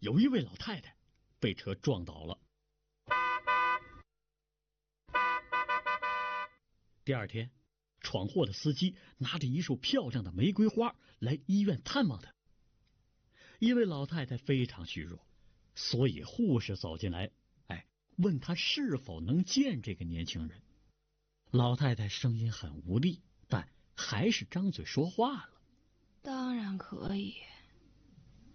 有一位老太太被车撞倒了。第二天，闯祸的司机拿着一束漂亮的玫瑰花来医院探望他。因为老太太非常虚弱，所以护士走进来，问她是否能见这个年轻人。老太太声音很无力，但还是张嘴说话了。 当然可以，